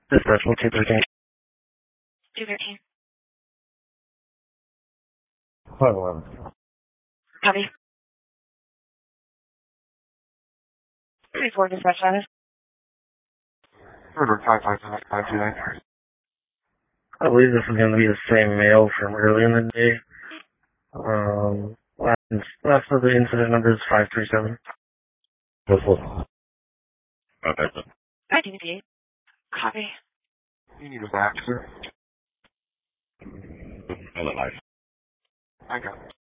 Dispatchable 213. 213. 511. Copy. 34 dispatch status. Order 559. I believe this is going to be the same male from early in the day. Last of the incident number is 537. What's what? Okay. 1958. Copy. You need a back, sir? Hello, life. I got it.